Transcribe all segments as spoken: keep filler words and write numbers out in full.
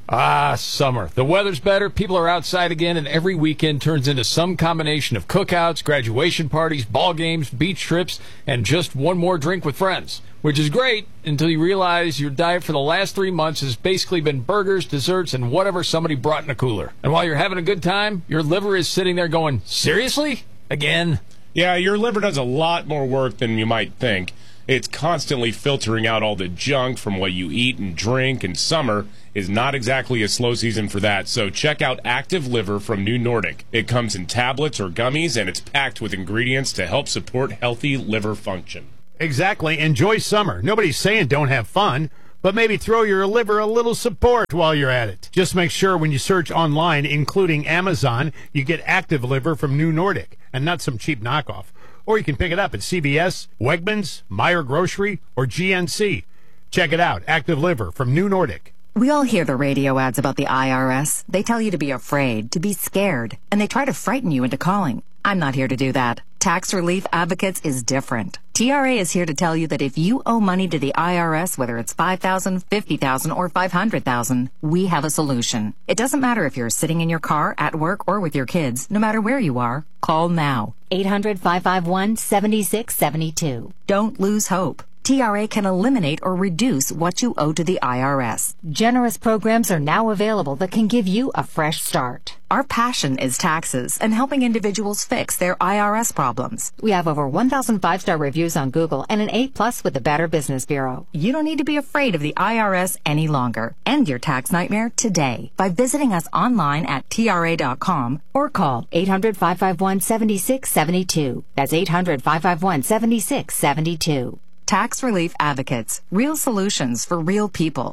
Ah, summer. The weather's better, people are outside again, and every weekend turns into some combination of cookouts, graduation parties, ball games, beach trips, and just one more drink with friends. Which is great until you realize your diet for the last three months has basically been burgers, desserts, and whatever somebody brought in a cooler. And while you're having a good time, your liver is sitting there going, seriously? Again? Yeah, your liver does a lot more work than you might think. It's constantly filtering out all the junk from what you eat and drink, and summer is not exactly a slow season for that. So check out Active Liver from New Nordic. It comes in tablets or gummies, and it's packed with ingredients to help support healthy liver function. Exactly. Enjoy summer. Nobody's saying don't have fun, but maybe throw your liver a little support while you're at it. Just make sure when you search online, including Amazon, you get Active Liver from New Nordic and not some cheap knockoff. Or you can pick it up at C V S, Wegmans, Meijer Grocery, or G N C. Check it out, Active Liver from New Nordic. We all hear the radio ads about the I R S. They tell you to be afraid, to be scared, and they try to frighten you into calling. I'm not here to do that. Tax Relief Advocates is different. T R A is here to tell you that if you owe money to the I R S, whether it's five thousand dollars, fifty thousand dollars, or five hundred thousand dollars, we have a solution. It doesn't matter if you're sitting in your car, at work, or with your kids. No matter where you are, call now. eight hundred, five five one, seven six seven two. Don't lose hope. T R A can eliminate or reduce what you owe to the I R S. Generous programs are now available that can give you a fresh start. Our passion is taxes and helping individuals fix their I R S problems. We have over one thousand five-star reviews on Google and an A plus with the Better Business Bureau. You don't need to be afraid of the I R S any longer. End your tax nightmare today by visiting us online at T R A dot com or call eight hundred, five five one, seven six seven two. That's eight hundred, five five one, seven six seven two. Tax Relief Advocates. Real solutions for real people.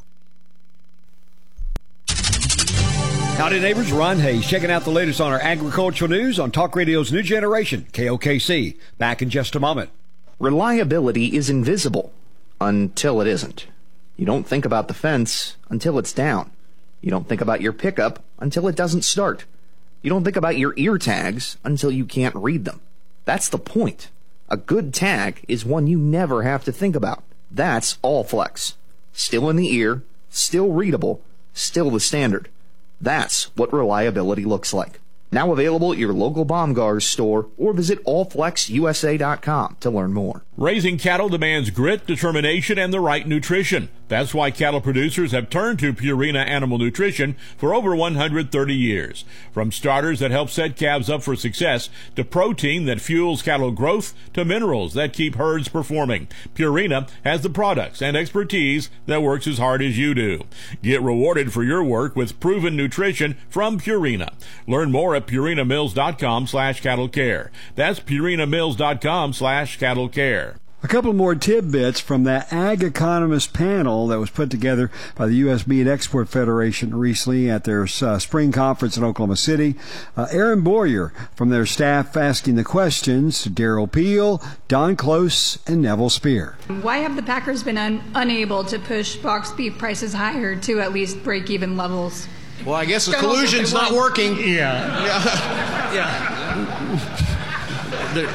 Howdy, neighbors. Ron Hayes checking out the latest on our agricultural news on Talk Radio's New Generation, K O K C. Back in just a moment. Reliability is invisible until it isn't. You don't think about the fence until it's down. You don't think about your pickup until it doesn't start. You don't think about your ear tags until you can't read them. That's the point. A good tag is one you never have to think about. That's Allflex. Still in the ear, still readable, still the standard. That's what reliability looks like. Now available at your local Baumgars store or visit all flex U S A dot com to learn more. Raising cattle demands grit, determination, and the right nutrition. That's why cattle producers have turned to Purina Animal Nutrition for over one hundred thirty years. From starters that help set calves up for success, to protein that fuels cattle growth, to minerals that keep herds performing, Purina has the products and expertise that works as hard as you do. Get rewarded for your work with proven nutrition from Purina. Learn more at Purina Mills dot com slash cattle care. That's Purina Mills dot com slash cattle care. A couple more tidbits from that Ag Economist panel that was put together by the U S Meat Export Federation recently at their uh, spring conference in Oklahoma City. Uh, Aaron Boyer from their staff asking the questions, Daryl Peel, Don Close, and Neville Spear. Why have the Packers been un- unable to push box beef prices higher to at least break-even levels? Well, I guess the collusion's not working. Yeah. Yeah. Yeah. They're,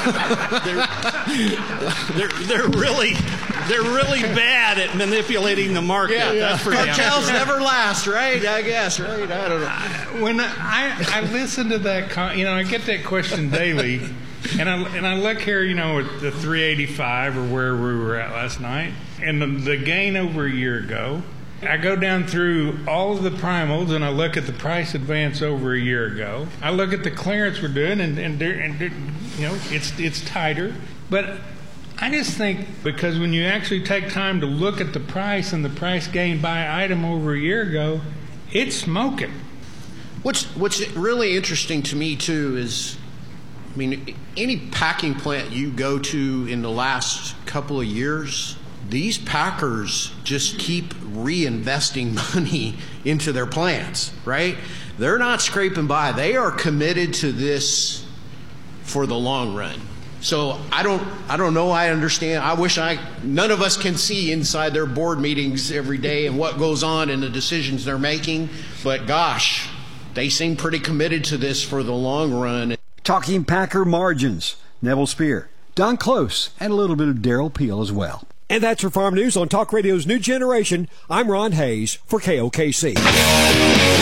they're, they're, they're really they're really bad at manipulating the market. Yeah, yeah. That's for damn Cartels sure. never last, right? I guess, right? I don't know. When I I listen to that, con- you know, I get that question daily, and I and I look here, you know, at the three eighty-five or where we were at last night, and the, the gain over a year ago. I go down through all of the primals and I look at the price advance over a year ago. I look at the clearance we're doing, and and, they're, and they're, you know, it's it's tighter. But I just think because when you actually take time to look at the price and the price gain by item over a year ago, it's smoking. What's what's really interesting to me too is, I mean, any packing plant you go to in the last couple of years, these packers just keep reinvesting money into their plants, right? They're not scraping by. They are committed to this for the long run. So I don't I don't know, I understand. I wish I, none of us can see inside their board meetings every day and what goes on and the decisions they're making. But gosh, they seem pretty committed to this for the long run. Talking Packer margins, Neville Spear, Don Close, and a little bit of Daryl Peel as well. And that's your Farm News on Talk Radio's New Generation. I'm Ron Hayes for K O K C.